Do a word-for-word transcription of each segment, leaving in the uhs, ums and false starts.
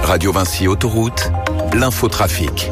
Radio Vinci Autoroute, l'infotrafic.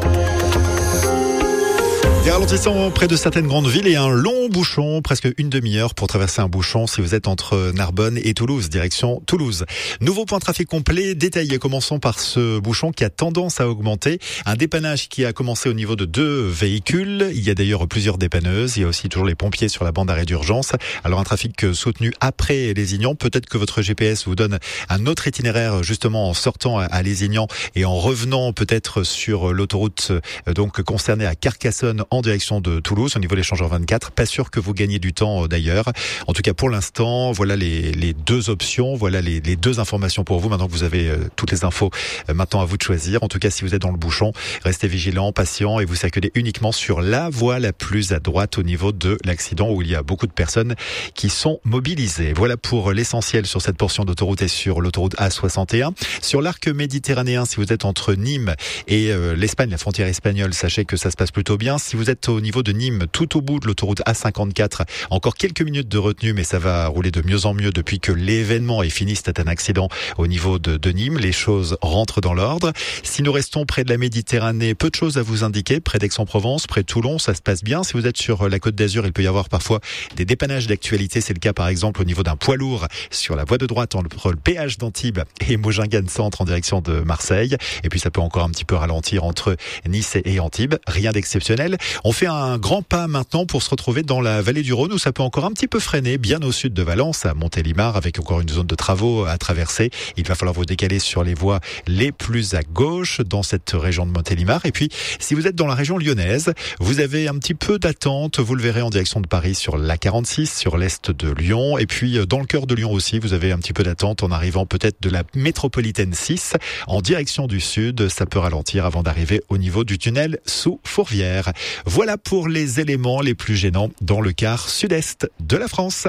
Des ralentissements près de certaines grandes villes et un long bouchon, presque une demi-heure pour traverser un bouchon si vous êtes entre Narbonne et Toulouse, direction Toulouse. Nouveau point de trafic complet, détaillé. Commençons par ce bouchon qui a tendance à augmenter. Un dépannage qui a commencé au niveau de deux véhicules. Il y a d'ailleurs plusieurs dépanneuses. Il y a aussi toujours les pompiers sur la bande d'arrêt d'urgence. Alors un trafic soutenu après Lézignan. Peut-être que votre G P S vous donne un autre itinéraire justement en sortant à Lézignan et en revenant peut-être sur l'autoroute donc concernée à Carcassonne en direction de Toulouse au niveau de l'échangeur vingt-quatre. Pas sûr que vous gagnez du temps d'ailleurs. En tout cas pour l'instant, voilà les, les deux options, voilà les, les deux informations pour vous. Maintenant que vous avez euh, toutes les infos, euh, maintenant à vous de choisir. En tout cas, si vous êtes dans le bouchon, restez vigilant, patient et vous circulez uniquement sur la voie la plus à droite au niveau de l'accident où il y a beaucoup de personnes qui sont mobilisées. Voilà pour l'essentiel sur cette portion d'autoroute et sur l'autoroute A soixante et un. Sur l'arc méditerranéen, si vous êtes entre Nîmes et euh, l'Espagne, la frontière espagnole, sachez que ça se passe plutôt bien. Si vous êtes au niveau de Nîmes, tout au bout de l'autoroute A cinquante-quatre, encore quelques minutes de retenue, mais ça va rouler de mieux en mieux depuis que l'événement est fini. C'était un accident au niveau de, de Nîmes. Les choses rentrent dans l'ordre. Si nous restons près de la Méditerranée, peu de choses à vous indiquer. Près d'Aix-en-Provence, près de Toulon, ça se passe bien. Si vous êtes sur la Côte d'Azur, il peut y avoir parfois des dépannages d'actualité. C'est le cas par exemple au niveau d'un poids lourd sur la voie de droite entre le péage d'Antibes et Mogingane Centre en direction de Marseille. Et puis ça peut encore un petit peu ralentir entre Nice et Antibes. Rien d'exceptionnel. On fait un grand pas maintenant pour se retrouver dans la vallée du Rhône où ça peut encore un petit peu freiner, bien au sud de Valence, à Montélimar, avec encore une zone de travaux à traverser. Il va falloir vous décaler sur les voies les plus à gauche dans cette région de Montélimar. Et puis, si vous êtes dans la région lyonnaise, vous avez un petit peu d'attente. Vous le verrez en direction de Paris sur l'A quarante-six, sur l'est de Lyon. Et puis, dans le cœur de Lyon aussi, vous avez un petit peu d'attente en arrivant peut-être de la métropolitaine six en direction du sud. Ça peut ralentir avant d'arriver au niveau du tunnel sous Fourvière. Voilà pour les éléments les plus gênants dans le quart sud-est de la France.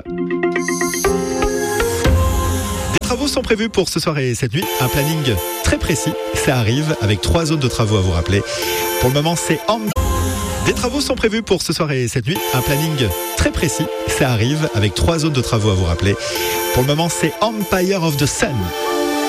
Des travaux sont prévus pour ce soir et cette nuit. Un planning très précis. Ça arrive avec trois zones de travaux à vous rappeler. Pour le moment, c'est en... Des travaux sont prévus pour ce soir et cette nuit. Un planning très précis. Ça arrive avec trois zones de travaux à vous rappeler. Pour le moment, c'est Empire of the Sun.